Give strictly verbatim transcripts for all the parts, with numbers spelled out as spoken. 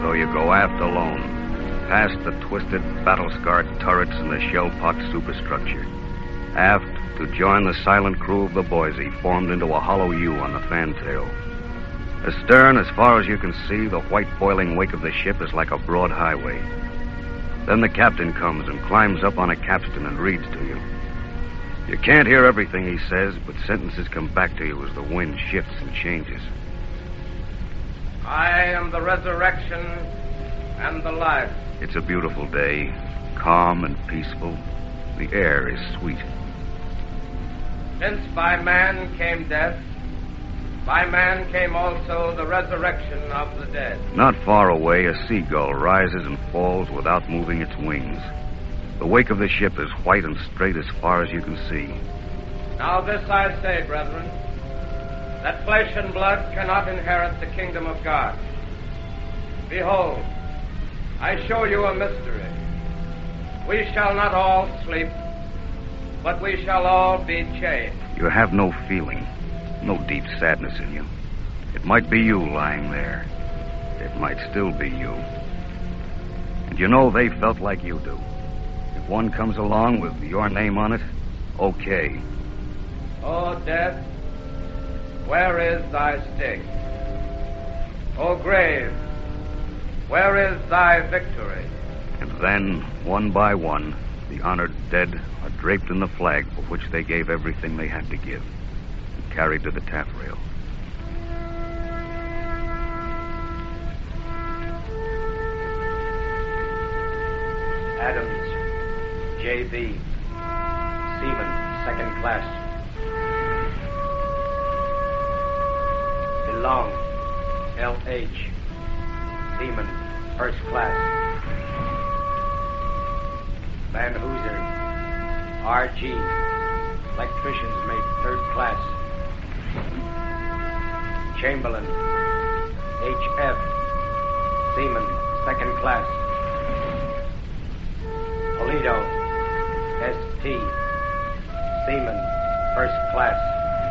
So you go aft alone, past the twisted, battle-scarred turrets and the shell-pocked superstructure. Aft to join the silent crew of the Boise, formed into a hollow U on the fantail. Astern, as far as you can see, the white boiling wake of the ship is like a broad highway. Then the captain comes and climbs up on a capstan and reads to you. You can't hear everything he says, but sentences come back to you as the wind shifts and changes. I am the resurrection and the life. It's a beautiful day, calm and peaceful. The air is sweet. Since by man came death, by man came also the resurrection of the dead. Not far away, a seagull rises and falls without moving its wings. The wake of the ship is white and straight as far as you can see. Now this I say, brethren, that flesh and blood cannot inherit the kingdom of God. Behold, I show you a mystery. We shall not all sleep, but we shall all be changed. You have no feeling, no deep sadness in you. It might be you lying there. It might still be you. And you know they felt like you do. If one comes along with your name on it, okay. O death, where is thy sting? O grave, where is thy victory? And then, one by one, the honored dead are draped in the flag for which they gave everything they had to give, and carried to the taffrail. Adams, J B, Seaman, second class. DeLong, L H, Seaman, first class. Van Hooser, R G, electrician's mate, third class. Chamberlain, H F, Seaman, second class. Polito, S T, Seaman, first class.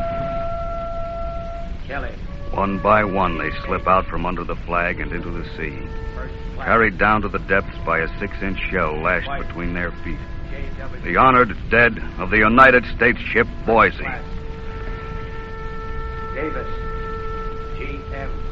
Kelly. One by one, they slip out from under the flag and into the sea, carried down to the depths by a six-inch shell lashed between their feet. The honored dead of the United States ship Boise. Davis, G M.